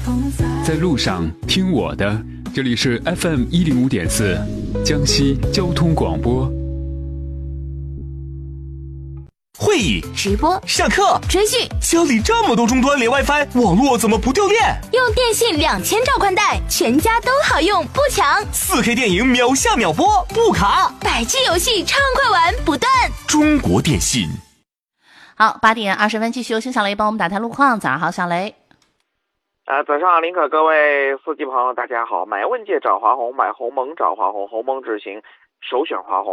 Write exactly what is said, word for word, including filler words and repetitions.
在路上听我的，这里是 F M 一零五点四，江西交通广播。 会议、 直播、 上课、 追剧， 家里这么多终端连 WiFi， 网络怎么不掉电？ 用电信两千兆宽带，全家都好用，不抢。 四 K 电影秒下秒播，不卡。 百 G 游戏畅快玩不断。 中国电信。 好，八点二十分继续由星小雷帮我们打探路况。早上好，小雷。 啊、呃，早上好，林可，各位司机朋友，大家好。买问界找华虹，买鸿蒙找华虹，鸿蒙智行首选华虹。